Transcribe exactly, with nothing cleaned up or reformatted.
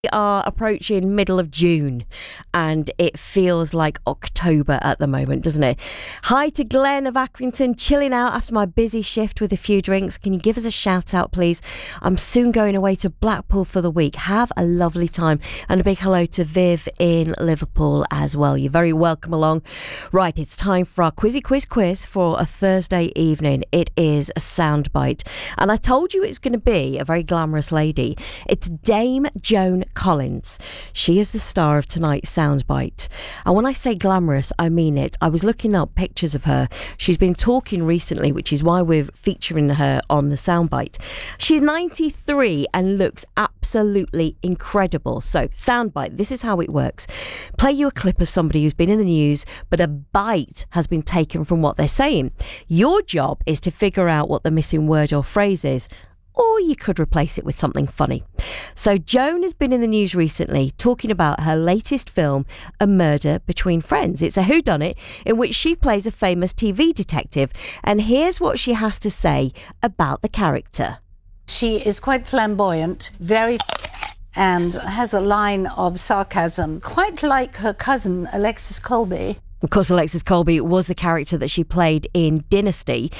We are approaching middle of June and it feels like October at the moment, doesn't it? Hi to Glenn of Accrington, chilling out after my busy shift with a few drinks. Can you give us a shout out, please? I'm soon going away to Blackpool for the week. Have a lovely time. And a big hello to Viv in Liverpool as well. You're very welcome along. Right, it's time for our quizzy quiz quiz for a Thursday evening. It is a soundbite. And I told you it's going to be a very glamorous lady. It's Dame Joan Collins. She is the star of tonight's soundbite. And when I say glamorous, I mean it. I was looking up pictures of her. She's been talking recently, which is why we're featuring her on the soundbite. She's ninety-three and looks absolutely incredible. So, soundbite, this is how it works. Play you a clip of somebody who's been in the news, but a bite has been taken from what they're saying. Your job is to figure out what the missing word or phrase is. Or you could replace it with something funny. So Joan has been in the news recently talking about her latest film, A Murder Between Friends. It's a whodunit in which she plays a famous T V detective. And here's what she has to say about the character. She is quite flamboyant, very and has a line of sarcasm, quite like her cousin Alexis Colby. Of course, Alexis Colby was the character that she played in Dynasty.